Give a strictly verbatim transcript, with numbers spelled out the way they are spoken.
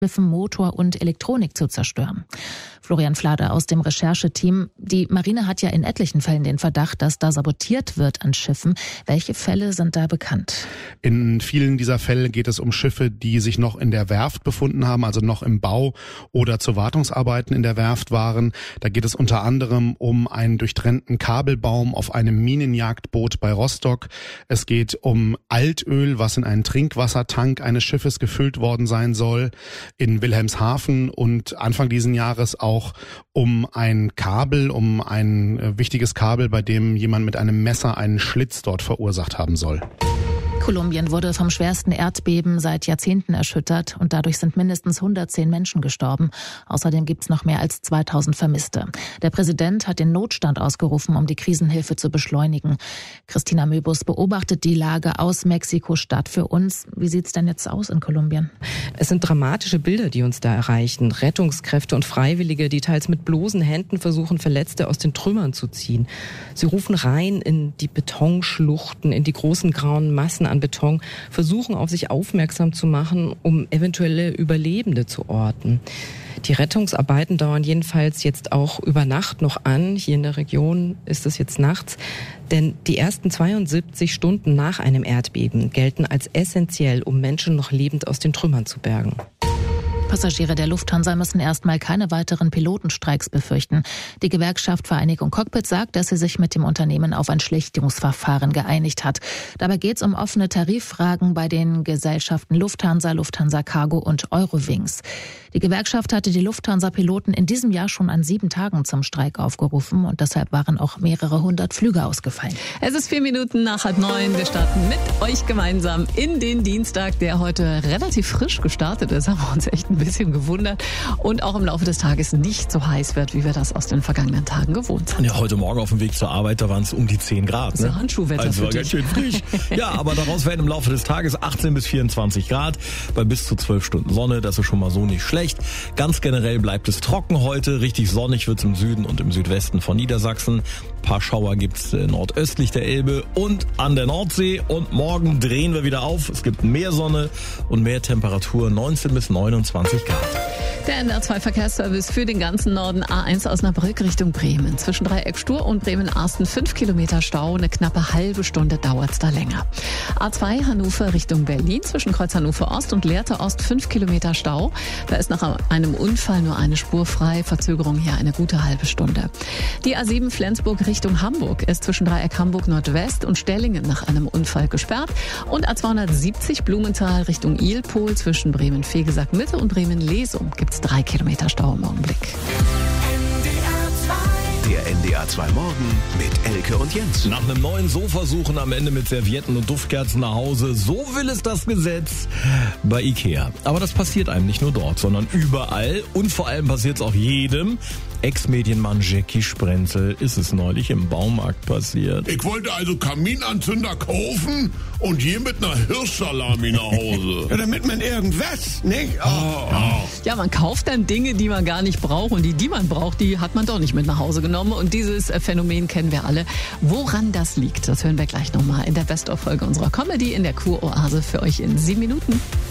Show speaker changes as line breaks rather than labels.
Schiffen Motor und Elektronik zu zerstören. Florian Flade aus dem Rechercheteam. Die Marine hat ja in etlichen Fällen den Verdacht, dass da sabotiert wird an Schiffen. Welche Fälle sind da bekannt?
In vielen dieser Fälle geht es um Schiffe, die sich noch in der Werft befunden haben, also noch im Bau oder zu Wartungsarbeiten in der Werft waren. Da geht es unter anderem um einen durchtrennten Kabelbaum auf einem Minenjagdboot bei Rostock. Es geht um Altöl, was in einen Trinkwassertank eines Schiffes gefüllt worden sein soll, in Wilhelmshaven, und Anfang diesen Jahres auch um ein Kabel, um ein äh, wichtiges Kabel, bei dem jemand mit einem Messer einen Schlitz dort verursacht haben soll.
Kolumbien wurde vom schwersten Erdbeben seit Jahrzehnten erschüttert und dadurch sind mindestens hundertzehn Menschen gestorben. Außerdem gibt es noch mehr als zweitausend Vermisste. Der Präsident hat den Notstand ausgerufen, um die Krisenhilfe zu beschleunigen. Christina Möbus beobachtet die Lage aus Mexiko-Stadt für uns. Wie sieht es denn jetzt aus in Kolumbien?
Es sind dramatische Bilder, die uns da erreichen. Rettungskräfte und Freiwillige, die teils mit bloßen Händen versuchen, Verletzte aus den Trümmern zu ziehen. Sie rufen rein in die Betonschluchten, in die großen grauen Massen an Beton, versuchen auf sich aufmerksam zu machen, um eventuelle Überlebende zu orten. Die Rettungsarbeiten dauern jedenfalls jetzt auch über Nacht noch an. Hier in der Region ist es jetzt nachts. Denn die ersten zweiundsiebzig Stunden nach einem Erdbeben gelten als essentiell, um Menschen noch lebend aus den Trümmern zu bergen.
Passagiere der Lufthansa müssen erstmal keine weiteren Pilotenstreiks befürchten. Die Gewerkschaft Vereinigung Cockpit sagt, dass sie sich mit dem Unternehmen auf ein Schlichtungsverfahren geeinigt hat. Dabei geht es um offene Tariffragen bei den Gesellschaften Lufthansa, Lufthansa Cargo und Eurowings. Die Gewerkschaft hatte die Lufthansa-Piloten in diesem Jahr schon an sieben Tagen zum Streik aufgerufen und deshalb waren auch mehrere hundert Flüge ausgefallen.
Es ist vier Minuten nach halb neun. Wir starten mit euch gemeinsam in den Dienstag, der heute relativ frisch gestartet ist. Haben wir uns echt ein bisschen gewundert und auch im Laufe des Tages nicht so heiß wird, wie wir das aus den vergangenen Tagen gewohnt sind.
Ja, heute Morgen auf dem Weg zur Arbeit, da waren es um die zehn Grad.
Das ist
ne?
ja Handschuhwetter
also
für
war
dich.
Ganz schön frisch. Ja, aber daraus werden im Laufe des Tages achtzehn bis vierundzwanzig Grad bei bis zu zwölf Stunden Sonne. Das ist schon mal so nicht schlecht. Ganz generell bleibt es trocken heute. Richtig sonnig wird es im Süden und im Südwesten von Niedersachsen. Ein paar Schauer gibt es nordöstlich der Elbe und an der Nordsee. Und morgen drehen wir wieder auf. Es gibt mehr Sonne und mehr Temperatur, neunzehn bis neunundzwanzig Grad.
Der N R zwei Verkehrsservice für den ganzen Norden. A eins Osnabrück Richtung Bremen. Zwischen Dreieck Stur und Bremen-Arsten fünf Kilometer Stau. Eine knappe halbe Stunde dauert es da länger. A zwei Hannover Richtung Berlin. Zwischen Kreuz Hannover Ost und Lehrte Ost fünf Kilometer Stau. Da ist nach einem Unfall nur eine Spur frei. Verzögerung hier eine gute halbe Stunde. Die A sieben Flensburg Richtung Hamburg ist zwischen Dreieck Hamburg Nordwest und Stellingen nach einem Unfall gesperrt. Und A zweihundertsiebzig Blumenthal Richtung Ilpol zwischen Bremen-Fegesack Mitte und Bremen-Lesum gibt es drei Kilometer Stau im Augenblick.
Der N D R zwei Morgen mit Elke und Jens.
Nach einem neuen Sofa suchen am Ende mit Servietten und Duftkerzen nach Hause. So will es das Gesetz bei Ikea. Aber das passiert einem nicht nur dort, sondern überall. Und vor allem passiert es auch jedem. Ex-Medienmann Jackie Sprenzel ist es neulich im Baumarkt passiert.
Ich wollte also Kaminanzünder kaufen und hier mit einer Hirschsalami nach Hause.
Ja, damit man irgendwas, nicht? Oh, oh.
Ja, man kauft dann Dinge, die man gar nicht braucht und die, die man braucht, die hat man doch nicht mit nach Hause genommen und dieses Phänomen kennen wir alle. Woran das liegt, das hören wir gleich nochmal in der Best-of-Folge unserer Comedy in der Kuroase für euch in sieben Minuten.